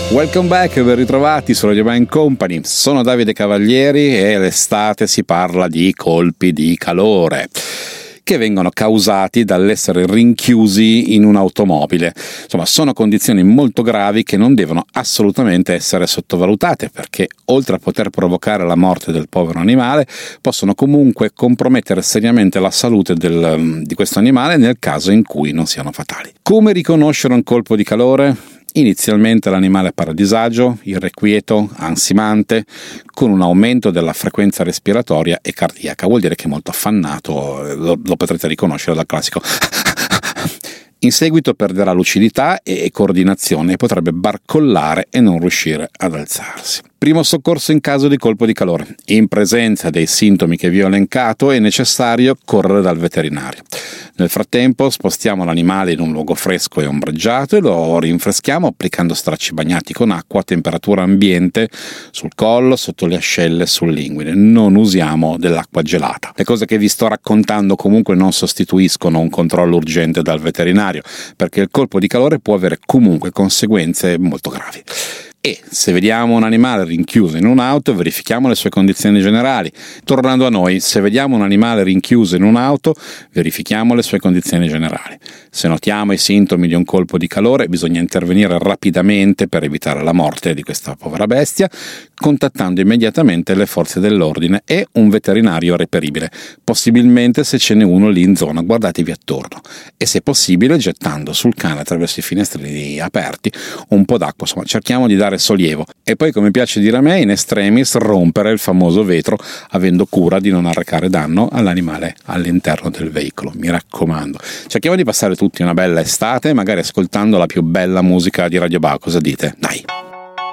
Welcome back, ben ritrovati su Radio Band Company. Sono Davide Cavalieri e l'estate si parla di colpi di calore che vengono causati dall'essere rinchiusi in un'automobile. Insomma, sono condizioni molto gravi che non devono assolutamente essere sottovalutate, perché oltre a poter provocare la morte del povero animale, possono comunque compromettere seriamente la salute di questo animale nel caso in cui non siano fatali. Come riconoscere un colpo di calore? Inizialmente l'animale appare a disagio, irrequieto, ansimante, con un aumento della frequenza respiratoria e cardiaca. Vuol dire che è molto affannato, lo potrete riconoscere dal classico. In seguito perderà lucidità e coordinazione e potrebbe barcollare e non riuscire ad alzarsi. Primo soccorso in caso di colpo di calore. In presenza dei sintomi che vi ho elencato è necessario correre dal veterinario. Nel frattempo spostiamo l'animale in un luogo fresco e ombreggiato e lo rinfreschiamo applicando stracci bagnati con acqua a temperatura ambiente sul collo, sotto le ascelle, sull'inguine. Non usiamo dell'acqua gelata. Le cose che vi sto raccontando comunque non sostituiscono un controllo urgente dal veterinario, perché il colpo di calore può avere comunque conseguenze molto gravi. E se vediamo un animale rinchiuso in un'auto, verifichiamo le sue condizioni generali. Tornando a noi, se vediamo un animale rinchiuso in un'auto, verifichiamo le sue condizioni generali. Se notiamo i sintomi di un colpo di calore, bisogna intervenire rapidamente per evitare la morte di questa povera bestia, contattando immediatamente le forze dell'ordine e un veterinario reperibile, possibilmente se ce n'è uno lì in zona, guardatevi attorno, e se possibile gettando sul cane attraverso i finestrini aperti un po' d'acqua. Insomma, cerchiamo di dare sollievo e poi, come piace dire a me, in extremis rompere il famoso vetro, avendo cura di non arrecare danno all'animale all'interno del veicolo. Mi raccomando, cerchiamo di passare tutti una bella estate, magari ascoltando la più bella musica di Radio Ba. Cosa dite? Dai!